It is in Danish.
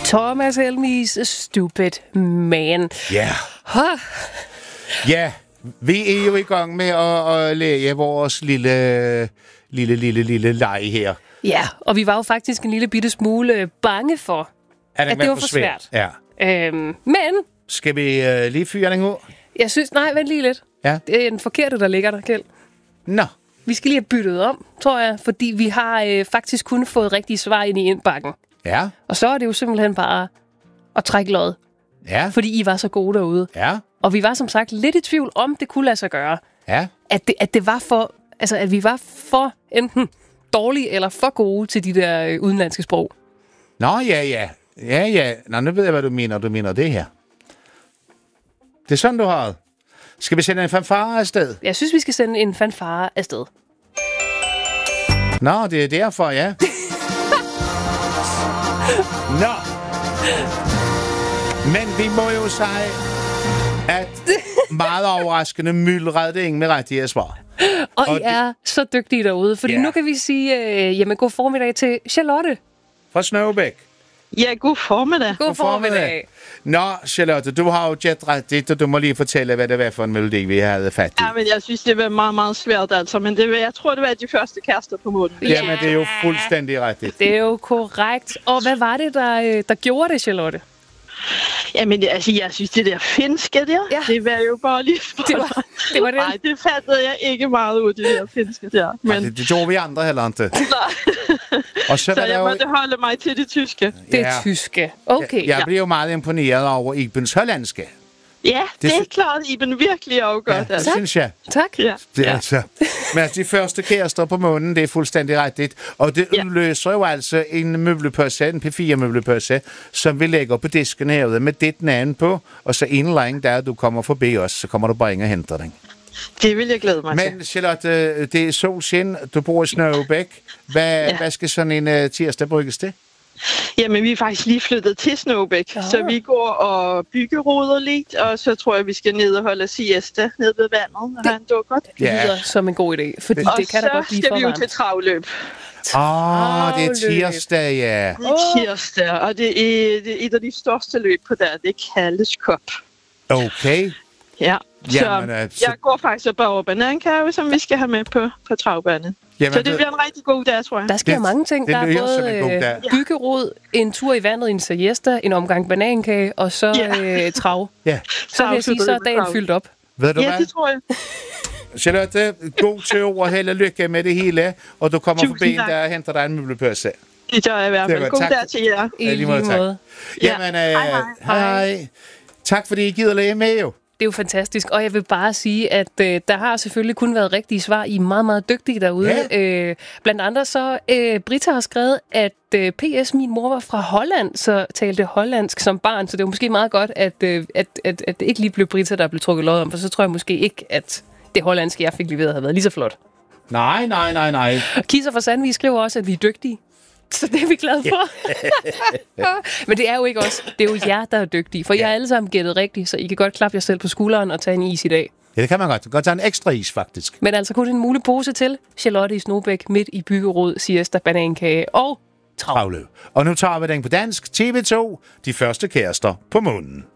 Thomas Helmis Stupid Man. Ja. Ja, vi er jo i gang med at læge vores lille leg her. Ja, og vi var jo faktisk en lille bitte smule bange for, at det var for svært. Ja. Men... Skal vi lige fyre den ud? Jeg synes... Nej, vent lige lidt. Ja. Det er den forkerte, der ligger der, Kjeld. Nå. Vi skal lige have byttet om, tror jeg, fordi vi har faktisk kun fået rigtige svar ind i indbakken. Ja. Og så er det jo simpelthen bare at trække lod. Ja. Fordi I var så gode derude. Ja. Og vi var som sagt lidt i tvivl om, det kunne lade sig gøre. Ja. At det var for... Altså, at vi var for enten dårlige eller for gode til de der udenlandske sprog. Nå, ja. Nå, nu ved jeg, hvad du mener. Du mener det her. Det er sådan, du har det. Skal vi sende en fanfare afsted? Jeg synes, vi skal sende en fanfare afsted. Nå, det er derfor, ja. Nå. Men vi må jo sige, at meget overraskende myldrede det ingen med rigtige svar. Og I er så dygtige derude, fordi nu kan vi sige, jamen god formiddag til Charlotte. Fra Snøvebæk. Ja, god formiddag. God formiddag. Nå, Charlotte, du har jo jet rigtigt, og du må lige fortælle, hvad det var for en melodi, vi havde fat i. Ja, men jeg synes, det var meget, meget svært, altså. Men jeg tror, det var de første kærester på månen. Jamen, det er jo fuldstændig rigtigt. Det er jo korrekt. Og hvad var det, der gjorde det, Charlotte? Jamen, altså, jeg synes, det der finske der, det var jo bare lige... Det var det. Nej, det fattede jeg ikke meget ud, det der finske der. Men... Det gjorde vi andre heller ikke. Og så jeg måtte holde mig til det tyske. Det tyske. Okay. Jeg bliver jo meget imponeret over Ibens hollandske. Ja, det er klart, Iben virkelig er jo godt. Ja, det synes jeg. Tak. Ja. Det er altså. Men de første kærester på månen, det er fuldstændig rigtigt. Og det udløser jo altså en møblepøsse, en P4-møblepøsse, som vi lægger på disken herude med dit navn på. Og så en eller anden der, du kommer forbi os, så kommer du bare ind og henter den. Det vil jeg glæde mig til. Men Charlotte, det er solskin, du bor i Snøvebæk. Hvad skal sådan en tirsdag bruges til? Jamen, vi er faktisk lige flyttet til Snøvebæk, så vi går og byggeroder lidt, og så tror jeg, vi skal ned og holde siesta ned ved vandet, og have en dukkert. Det lyder som en god idé, fordi det kan da godt blive for varmt. Og så skal vi jo til travløb. Det er tirsdag, ja. Det er tirsdag, og det er et af de største løb på der, det er Kalles Cup. Okay. Ja, så jamen, jeg går faktisk og bager banankage, som vi skal have med på travbanen. Jamen, så det bliver en rigtig god dag, tror jeg. Der sker mange ting. Der er både byggerod, en tur i vandet, en siesta, en omgang banankage, og så trav. Ja. Så vil jeg sige, så er dagen fyldt op. Ved du hvad? Ja, det tror jeg. Charlotte, god tur og held og lykke med det hele, og du kommer forbi der og henter dig en møblepøsse. Det gør jeg i hvert fald. God dag til jer. I lige måde. Jamen, hej. Tak fordi I gider læge med jo. Det er jo fantastisk, og jeg vil bare sige, at der har selvfølgelig kun været rigtige svar. I er meget, meget dygtige derude. Ja. Blandt andre så, Britta har skrevet, at PS, min mor var fra Holland, så talte hollandsk som barn, så det var måske meget godt, at det ikke lige blev Britta, der blev trukket lod om, for så tror jeg måske ikke, at det hollandske, jeg fik leveret, havde været lige så flot. Nej. Kisser fra Sandvig skriver også, at vi er dygtige. Så det er vi glade for. Men det er jo ikke os. Det er jo jer, der er dygtige. For jeg har alle sammen gættet rigtigt, så I kan godt klappe jer selv på skulderen og tage en is i dag. Ja, det kan man godt. Du kan godt tage en ekstra is, faktisk. Men altså kun en mulig pose til. Charlotte i Snøvebæk, midt i byggerod, siesta, banankage og travløb. Og nu tager vi den på dansk. TV2, de første kærester på månen.